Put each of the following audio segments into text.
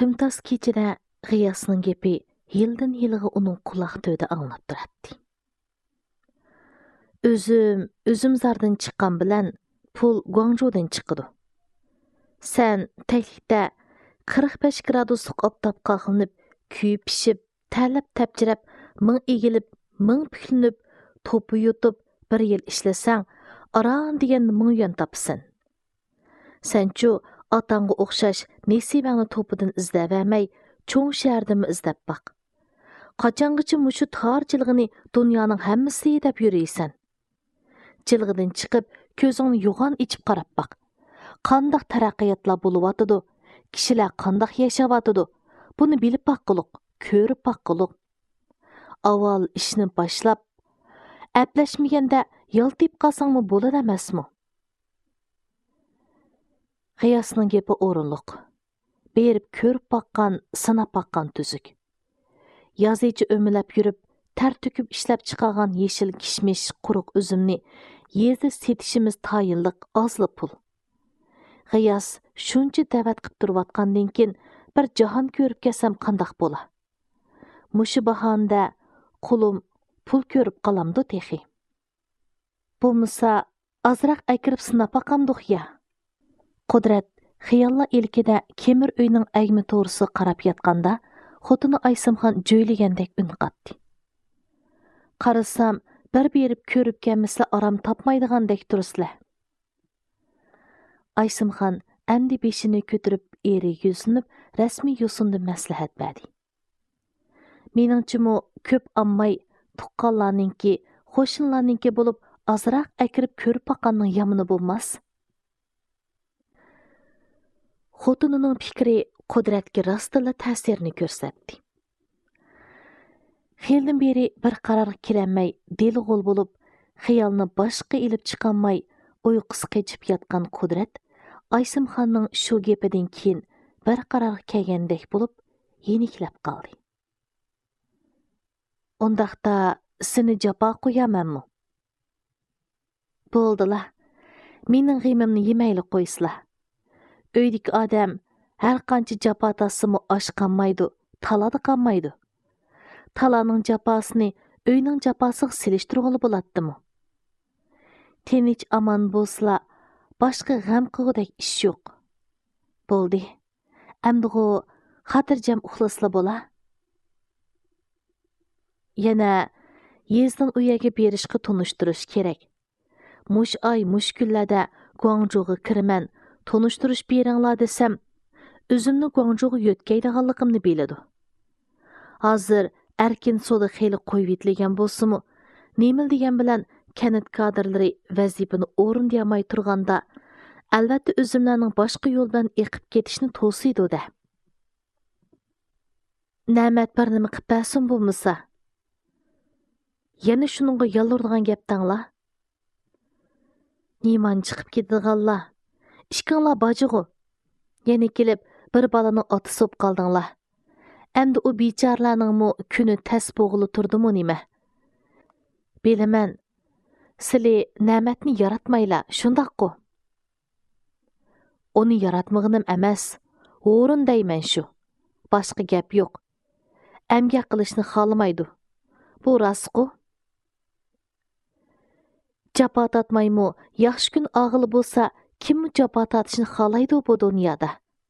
Tümtas kechida G'iyosning gapi yildan yilga uning quloq tövdə anglab turadi. Özüm zardan chiqqan bilan pul Guangzhoudan chiqidi. Sen təklikdə 45 gradusluq optap qalxınıb, kүйüp pişib, tələb təpçirəb, ming egilib, ming püklinib, topu yutub, bir yil işləsən, aran degan 1000 yuan tapsın. Sənçu atanga o'xshash nesibangni to'pidan izlab cho'ng shahardimi izlab baq. Qachongacha mushu tor jilg'ini dunyoning hammasi deb yuraysan. Jilg'idan chiqib, ko'zingni yo'g'on ichib qarab baq. Qandaq taraqqiyotlar bo'lyotidi, kishilar qandaq yashayotidi, buni bilib baqqiluq, ko'rib baqqiluq. Avval ishni boshlab, aplashmaganda yaltib qolsangmi bo'ladi emasmi? G'iyosning gapi o'rinliq. Berib ko'rib baqqan, sinab baqqan tuzuk. Yozichi o'milab yurib, tar to'kib ishlab chiqargan yeshil kishmish, quruq uzumni yezda setishimiz tayinliq ozli pul. G'iyos shuncha da'vat qilib turayotgandan keyin bir jahon ko'rib kelsam qandaq bo'la? Mushu bahonda qo'lim pul ko'rib qolamdi texi. Bo'lmasa azroq akirib sinab baqqandiq ya. Qudrat xiyollar ilkida kemir uyning agmi to'g'risi qarab yotganda xotini Aysimxon jo'ylagandek un qatdi. Qarasam, bir berib ko'rib kelmasa aram topmaydigandek turuslar. Aysimxon endi beshini ko'tirib eri yuzinib, rasmiy yo'sinda maslahat berdi. Meningchimi ko'p ammay tuqqanlarninki, qo'shnlarninki bo'lib, azroq akirib ko'rib baqqanning yomoni bo'lmas. Xotinining fikri Qudratga rostila ta'sirini ko'rsatdi. Xildan beri bir qarorga kelolmay, delg'ul bo'lib, xiyolni boshqa ilib chiqolmay, uyqusi qechib yotgan Qudrat Aysimxonning shu gapidan keyin bir qarorga kelgandek bo'lib, yeniklab qoldi. Undaqda seni jafo qo'yamanmi? Bo'ldila. Mening g'imimni yemayli qo'ysizlar. Öydeki adam her qancha japa tassımı aşqanmaydı, talada qanmaydı. Talanın japasını öyning japasıga silishtirg'ili bo'ladimi? Tinch aman bo'lsa, boshqa g'am qilgudek ish yo'q. Bo'ldi. Amdigu xotirjam uxlasla bo'la. Yana yezdan uyaga berishga tunishtirish kerak. Mush ay, mush kunlarda Guangzhouga kiraman. Tonuşturuş beringlar desem, özümni Guangzhouga yo'tkaydiganligimni biladi. Hozir erkin soda xeyli qo'yib yetlagan bo'lsa-mu, Nemil degan bilan kanat kadrlari vazifani o'rindamay turganda, albatta o'zimlarning boshqa yo'l bilan eqib ketishni to'siydi-da. Na'mat bir nima qilib bersin bo'lmasa. Yana shuningga yolurdigan gapdanglar. Neman chiqib ketdiganlar. İşkinglar bacığı. Yana kelib bir balani otisib qoldinglar. Endi u becharalarning kuni tas bo'g'ili turdimi nima? Bilaman. Sizlar na'matni yaratmaylar, shundaqku. Uni yaratmag'inim emas, o'rin deyman shu. Boshqa gap yo'q. Amgak qilishni xolamaydi. Bu rostku. Japa tatmaymi, yaxshi kun og'ili bo'lsa, kim japa tatishni xohlaydi bu dunyoda?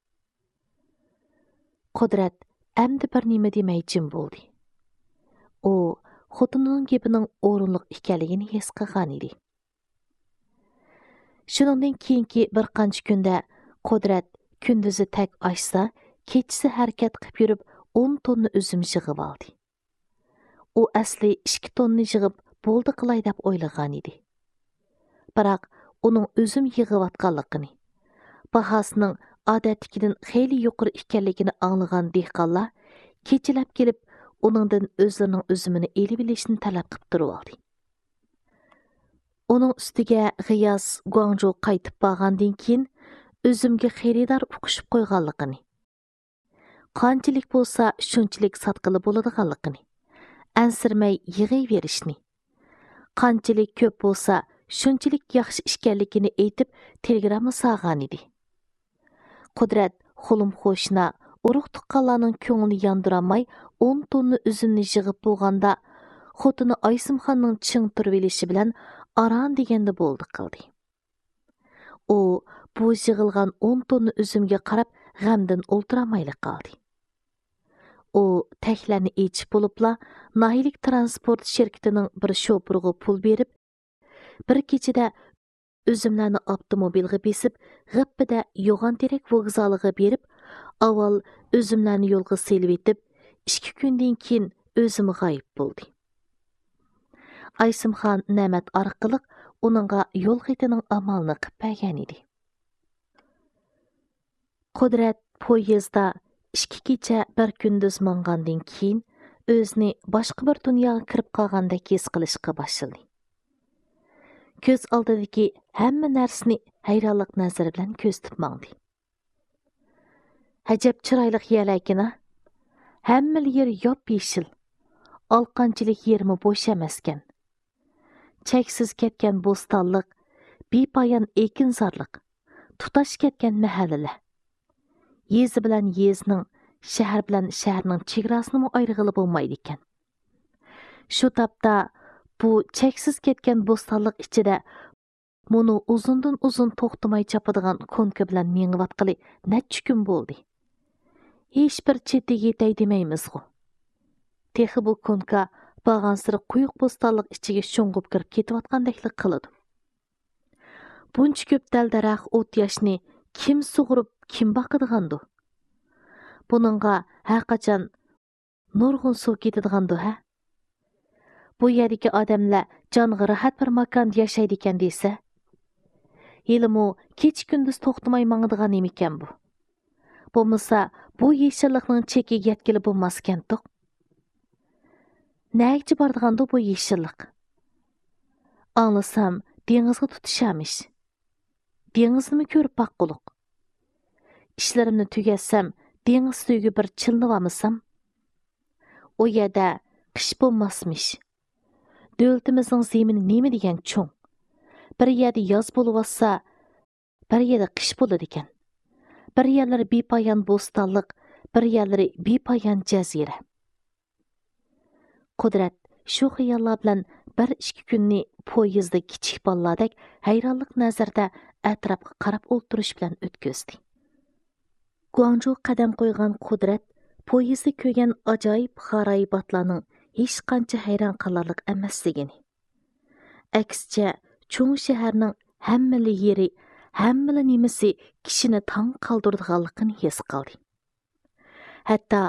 Qudrat endi bir nima demay jim bo'ldi. U xotinining gapining o'rinliq ekanligini his qilgan edi. Shuningdan keyingi bir qancha kunda Qudrat kunduzi tak ochsa, kechasi harakat qilib yurib 10 tonna uzum yig'ib oldi. U asli 2 tonna yig'ib bo'ldi qilay deb o'ylagan edi. Biroq uning uzum yig'iyotganligini, bahosining odatdagidan xeyli yuqori ekanligini anglagan dehqonlar kechalab kelib, uningdan o'zlarining uzumini elib olishni talab qilib turib oldi. Uning ustiga G'iyos Guangzhou qaytib borgandan keyin uzumga xaridor uqishib qo'yganligini, qanchalik bo'lsa shunchalik sotqili bo'ladiganligini, ansirmay yig'iyverishni, qanchalik ko'p bo'lsa shunchalik yaxshi ishkanligini aytib telegramma sog'an edi. Qudrat xo'lim xo'shna uruq tuqqanlarning ko'nglini yandıramay 10 tonna üzümni yig'ib bo'lganda xotini Aysimxonning ching turib elishi bilan aran deganda bo'ldi qildi. U bu yig'ilgan 10 tonna üzümga qarab g'amdan o'ltiramayli qoldi. U taklarni echib bo'libla Nahilik transport shirkatining bir shopuriga pul berib, bir kechada üzümlarni avtomobilga besib, g'appida yo'g'on terak vokzaliga berib, avval üzümlarni yo'lga selib etib, 2 kundan keyin o'zimi g'oyib bo'ldi. Aysimxon Namat orqali uningga yo'l xetining amalini qilib bergan edi. Qudrat poyezdda 2 kecha bir kunduz mangandan keyin o'zini boshqa bir dunyoga kirib qolgandek his qilishga boshladi. Ko'z oldidagi hamma narsani hayronlik nazari bilan ko'zitib mangdi. Ajab chiroyli yerlarkina, hamma yer yop-yeshil, olqanchilik yermi bo'sh emaskan. Cheksiz ketgan bo'stonlik, bepoyon ekinzorlik, tutash ketgan mahallalar. Yezi bilan yezning, shahar bilan shaharning chegarasini ayrig'ili bo'lmaydi ekan. Shu topda bu cheksiz ketgan bo'stonlik ichida Мұны uzundan uzun to'xtamay chapadigan konka bilan mengvatqili necha kun bo'ldi. Hech bir chetiga yetay demaymiz-ku. Texi bu konka bag'ansiri quyuq bo'stonlik ichiga sho'ng'ib kirib ketayotgandeklik qiladi. Buncha ko'p dal-daraxt o't yoshni kim sug'urib, kim boqadigandu? Buningga har qachon nurg'un suv ketadigandu, ha? Bu yerdagi odamlar jonga rahat bir makonda yashaydi ekan desa, Yelimu keç gündüz to'xtamay mangadigan ekan bu. Bo'lmasa, bu yeshillikning chekiga yetkili bo'lmaskan to'q. Nagchi bordiganda bu yeshillik? Anglasam, dengizga tutishamish. Dengizni ko'rib baqquluq. Ishlarimni tugatsam, dengiz suyiga bir chilnivamisam, o yerda qish bo'lmasmish. Davlatimizning zemini nima degan cho'ng? Bir yerda yoz bo'lib olsa, bir yerda qish bo'ladi ekan. Bir yerlari bepoyon bo'stonlik, bir yerlari bepoyon jazira. Qudrat shu xayollar bilan 1-2 kunni poyezdda kichik bolalardek hayronlik nazarda atrofga qarab o'ltirish bilan o'tkazdi. Guangzhou qadam qo'ygan Qudrat poyezdda ko'rgan ajoyib g'aroyibotlarning hech qancha hayron qolarlik emasligini. Aksicha cho'ng shaharning hammali yeri, hammali nimasi kishini tong qoldirganligini his qildi. Hatto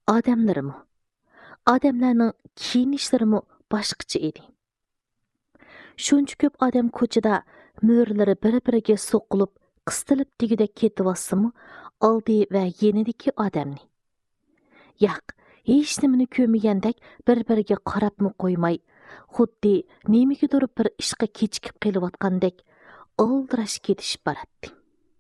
odamlarning kiyinishlari boshqacha edi. Shuncha ko'p odam ko'chada mo'rlari bir-biriga so'qilib, qistilib degidek ketyapsimi, oldi va yenidagi odamni. Yo'q, hech nimani ko'rmagandek bir-biriga qarabmi qo'ymay, xuddi nemigadir bir ishqa kechikib kelayotgandek oldirash ketishib boradi.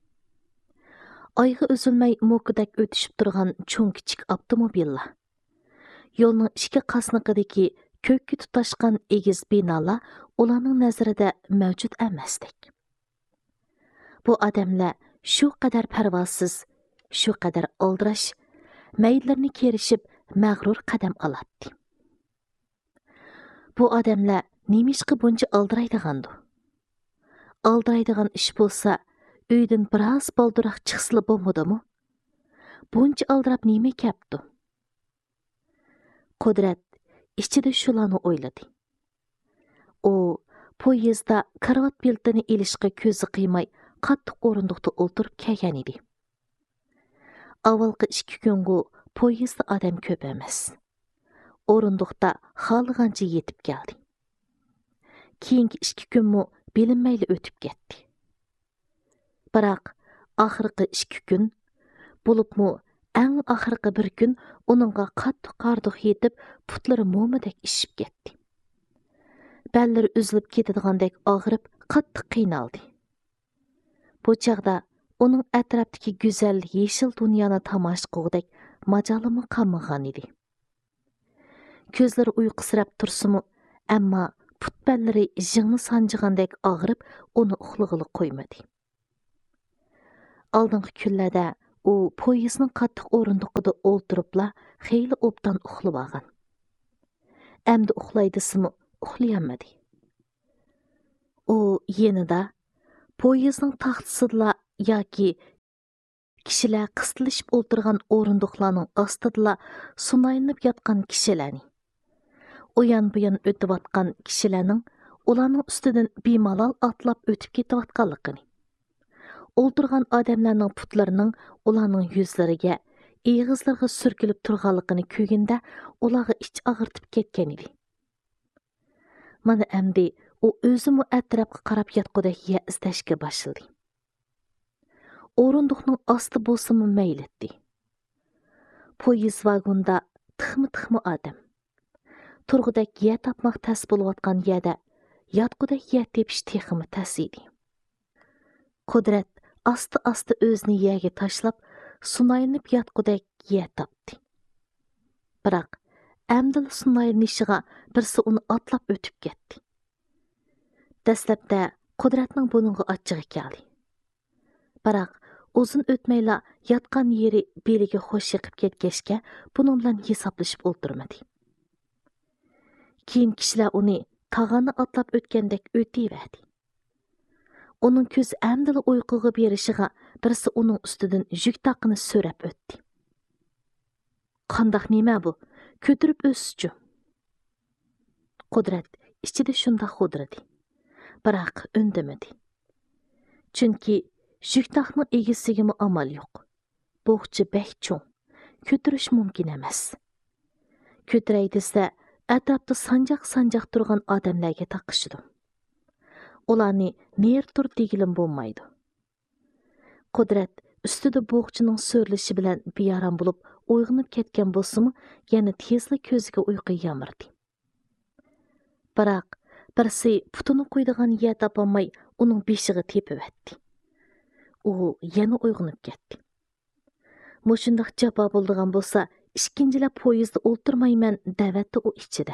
Oyga uzilmay mo'kidak o'tishib turgan cho'ng kichik avtomobillar. Yo'lning ikki qasniqidagi ko'kka tutashgan egiz binolar ularning nazarida mavjud emasdek. Bu odamlar shu qadar parvosiz, shu qadar oldirash, maydlarni kerishib mag'rur qadam oladi. Bu odamlar nemishqa buncha oldiraydigandu? Oldiraydigan ish bo'lsa, uydan biroz boldiroq chiqsili bo'lmadimi? Buncha oldirab nima kapdi? Qudrat ichida shularni o'yladi. U poyezdda karvat beltini ilishga ko'zi qiymay qattiq o'rindiqda o'ltirib kelgan edi. Avvalgi 2 kunga poyezdda odam ko'p emas. O'rindiqda xohlagancha yetib keldi. Keyingi 2 kunmi bilinmayli o'tib ketdi. Biroq oxirgi 2 kun bo'libmi eng oxirgi bir kun uningga qattiq qardiq yetib, putlari mo'midek ishib ketdi. Ballari uzilib ketadigandek og'rib, qattiq qiynaldi. Bu chaqda uning atrofdagi go'zal yeshil dunyoni tomosha qilgudek majolimi qolmagan edi. Ko'zlari uyqusirab tursimi, ammo putballari jingni sanjigandek og'rib, uni uxlag'ili qo'ymadi. Oldingi kunlarda u poyezdning qattiq o'rindiqida o'ltiribla xeyli obdan uxlab olgan. Әмді uxlaydisimi uxlayolmadi. U yenida poyezdning taxtasida yoki kishilar qistilishib o'ltirgan o'rindiqlarning ostida sunaylanib yotgan kishilarni, u yan bu yan o'tib kishilarning ularning ustidan bemalol atlab o'tib ketayotganligini, o'ltirgan odamlarning putlarining ularning yuzlariga, egizlariga surkilib turganligini ko'rganda ularga ich og'irtib ketgan edi. Mana endi u o'zimi atrofga qarab yotqudek yer izlashga boshladi. O'rindiqning osti bo'lsimi mayli etdi. Poyezd vagonda tixmi odam. Turg'udek yer topmoq tas bo'layotgan yerda yotqudek yer tepish texmi tas edi. Qudrat asta o'zini yerga tashlab, sunaylanib yotqudek yer topdi. Biroq Әмділ sunaylanishig'a birsi uni atlab o'tib ketdi. Dastlabda Qudratning buningga achchig'i keldi. Biroq uzun o'tmayla yotgan yeri beliga xo'sh yiqib ketgachga buning bilan hisoblashib o'ltirmadi. Keyin kishilar uni tog'ani atlab o'tgandek o'tiyverdi. Uning ko'zi Әмділ uyquga berishiga birsi uning ustidan yuk taqini so'rab o'tdi. Qandaq nima bu? Ko'tirib o'schu. Qudrat ichida shundoq xo'dirdi. Biroq undamadi. Chunki yuktoqning egasiga amal yo'q. Bo'g'chi bek cho'ng. Ko'tirish mumkin emas. Ko'tiray desa, atrofda sanjaq turgan odamlarga taqishdi. Ularni ner tur degilim bo'lmaydi. Qudrat ustida bo'g'chining so'rilishi bilan beyaram bo'lib uyg'onib ketgan bo'lsa-mu, yana tezla ko'ziga uyqu yamirdi. Biroq birsi putini qo'ydigan yer topolmay uning beshiga tepib o'tdi. U yana uyg'onib ketdi. Mushundaq jabo bo'ldigan bo'lsa, ikkinchilab poyezdda o'ltirmayman davatdi u ichida.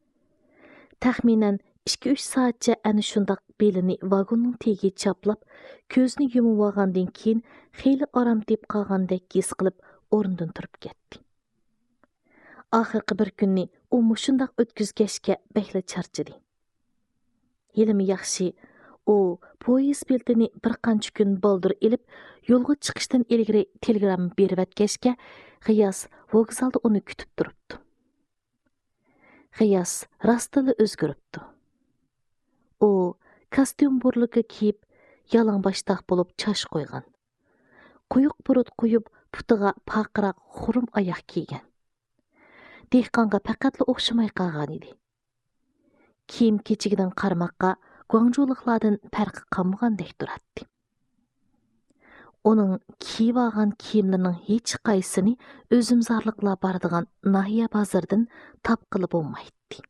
Taxminan 2-3 soatcha ana shundoq belini vagonning tagiga chaplab, ko'zini yumib olgandan keyin xeyli orom deb qolgandek his qilib o'rnidan turib ketdi. Oxirgi bir kunni u mushundaq o'tkazgachga bekla charchidi. Yelimi yaxshi, u poyezd biletini bir qancha kun boldir ilib, yo'lga chiqishdan ilgari telegram berib atgachga G'iyos vokzalda uni kutib turibdi. G'iyos rostila o'zgaribdi. U kostyum burligi kiyib, yalangboshdoq bo'lib chash qo'ygan. Quyuq burut qo'yib, putiga paqiraq xurum oyoq kiygan. Dehqonga faqatla o'xshamay qolgan edi. Kiyim kechigidan qarmoqqa guangzhouliklardan farqi qolmagandek turardi. Uning kiyib olgan kiyimlarining hech qaysini o'zimzorliklar boradigan nahiya bozoridan topqili bo'lmaydi.